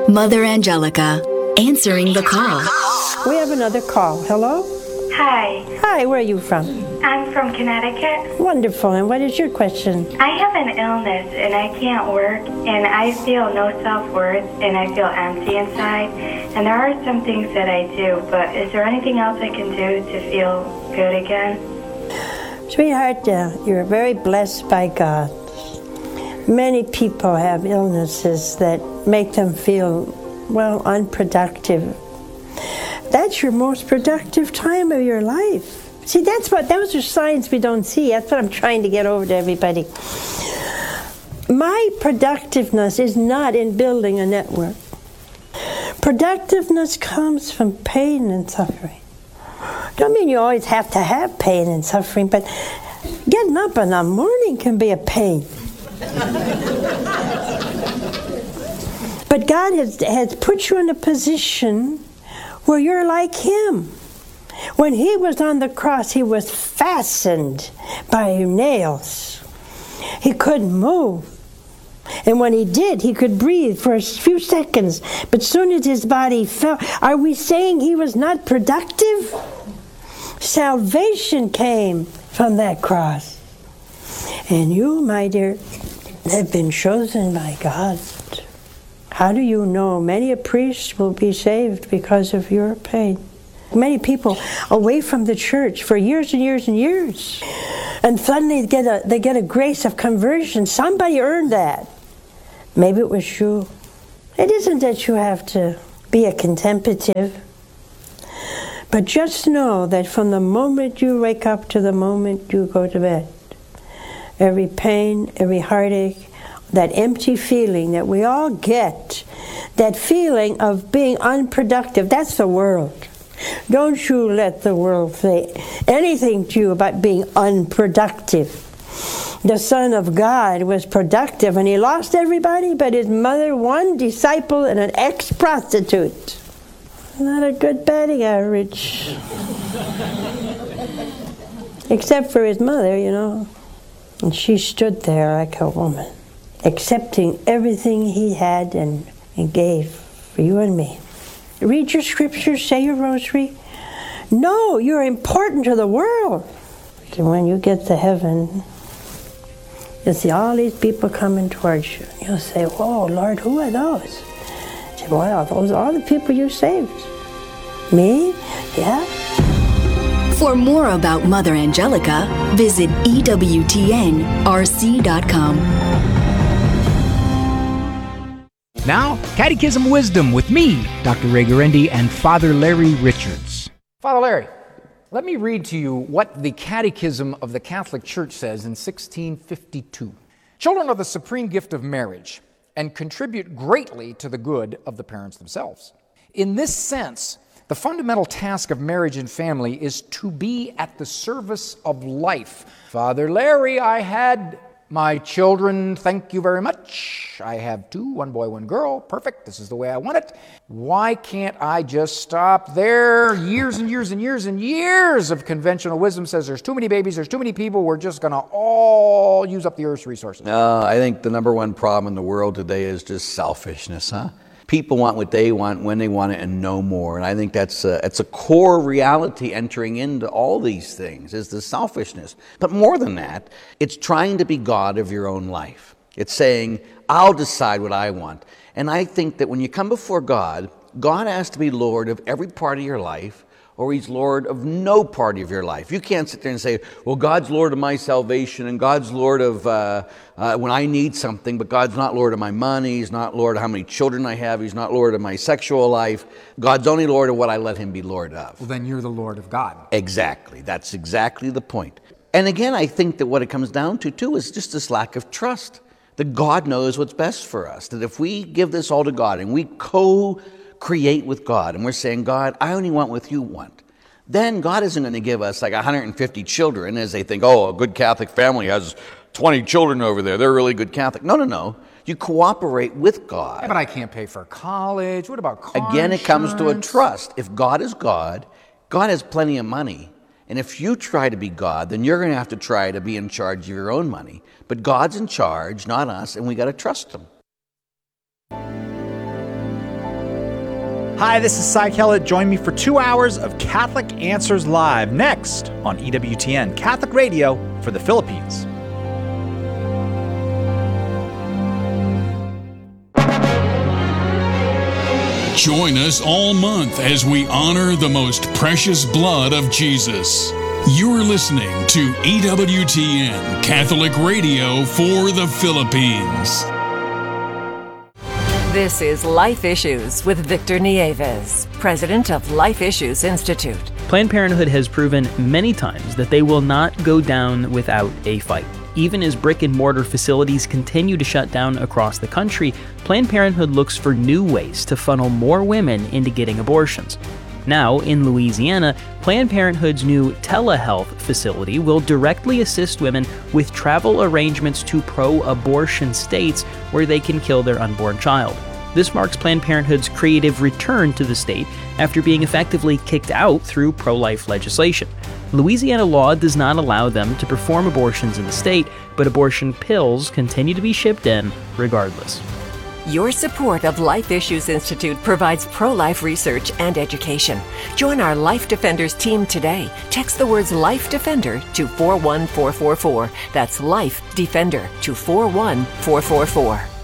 Mother Angelica, answering the call. We have another call. Hello? Hi, Hi, where are you from? I'm from Connecticut. Wonderful. And what is your question? I have an illness and I can't work and I feel no self-worth and I feel empty inside. And there are some things that I do, but is there anything else I can do to feel good again? Sweetheart, you're very blessed by God. Many people have illnesses that make them feel, well, unproductive. That's your most productive time of your life. See, those are signs we don't see. That's what I'm trying to get over to everybody. My productiveness is not in building a network. Productiveness comes from pain and suffering. Don't mean you always have to have pain and suffering, but getting up in the morning can be a pain. But God has put you in a position where you're like Him. When He was on the cross, He was fastened by nails. He couldn't move. And when He did, He could breathe for a few seconds. But soon as His body fell, are we saying He was not productive? Salvation came from that cross. And you, my dear, have been chosen by God. How do you know? Many a priest will be saved because of your pain. Many people away from the church for years and years and years. And suddenly they get a grace of conversion. Somebody earned that. Maybe it was you. It isn't that you have to be a contemplative. But just know that from the moment you wake up to the moment you go to bed, every pain, every heartache, that empty feeling that we all get, that feeling of being unproductive, that's the world. Don't you let the world say anything to you about being unproductive. The Son of God was productive and He lost everybody but His mother, one disciple, and an ex-prostitute. Not a good batting average. Except for His mother, you know. And she stood there like a woman, accepting everything He had and gave for you and me. Read your scriptures, say your rosary. No, you're important to the world. And when you get to heaven, you'll see all these people coming towards you. You'll say, whoa, Lord, who are those? You say, well, those are all the people you saved. Me? Yeah. For more about Mother Angelica, visit EWTNRC.com. Now, Catechism Wisdom with me, Dr. Ray Guarendi, and Father Larry Richards. Father Larry, let me read to you what the Catechism of the Catholic Church says in 1652. Children are the supreme gift of marriage and contribute greatly to the good of the parents themselves. In this sense, the fundamental task of marriage and family is to be at the service of life. Father Larry, I had my children, thank you very much. I have two, one boy, one girl. Perfect. This is the way I want it. Why can't I just stop there? Years and years and years and years of conventional wisdom says there's too many babies, there's too many people, we're just going to all use up the earth's resources. I think the number one problem in the world today is just selfishness, huh? People want what they want, when they want it, and no more. And I think that's a core reality entering into all these things, is the selfishness. But more than that, it's trying to be God of your own life. It's saying, I'll decide what I want. And I think that when you come before God, God has to be Lord of every part of your life, or He's Lord of no part of your life. You can't sit there and say, well, God's Lord of my salvation, and God's Lord of when I need something, but God's not Lord of my money, He's not Lord of how many children I have, He's not Lord of my sexual life. God's only Lord of what I let Him be Lord of. Well, then you're the Lord of God. Exactly. That's exactly the point. And again, I think that what it comes down to, too, is just this lack of trust, that God knows what's best for us, that if we give this all to God and we co-create with God, and we're saying, God, I only want what you want, then God isn't going to give us like 150 children as they think, oh, a good Catholic family has 20 children over there. They're really good Catholic. No. You cooperate with God. Yeah, but I can't pay for college. What about car Again, it comes to a insurance? trust. If God is God, God has plenty of money. And if you try to be God, then you're going to have to try to be in charge of your own money. But God's in charge, not us, and we got to trust Him. Hi, this is Cy Kellett. Join me for 2 hours of Catholic Answers Live next on EWTN, Catholic Radio for the Philippines. Join us all month as we honor the most precious blood of Jesus. You're listening to EWTN, Catholic Radio for the Philippines. This is Life Issues with Victor Nieves, president of Life Issues Institute. Planned Parenthood has proven many times that they will not go down without a fight. Even as brick-and-mortar facilities continue to shut down across the country, Planned Parenthood looks for new ways to funnel more women into getting abortions. Now, in Louisiana, Planned Parenthood's new telehealth facility will directly assist women with travel arrangements to pro-abortion states where they can kill their unborn child. This marks Planned Parenthood's creative return to the state after being effectively kicked out through pro-life legislation. Louisiana law does not allow them to perform abortions in the state, but abortion pills continue to be shipped in regardless. Your support of Life Issues Institute provides pro-life research and education. Join our Life Defenders team today. Text the words Life Defender to 41444. That's Life Defender to 41444.